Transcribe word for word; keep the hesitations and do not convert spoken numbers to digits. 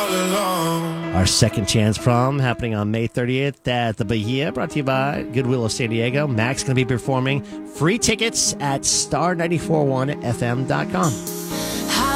all alone. Our second chance prom happening on May thirtieth at the Bahia, brought to you by Goodwill of San Diego. Mac's going to be performing. Free tickets at star nine four one f m dot com.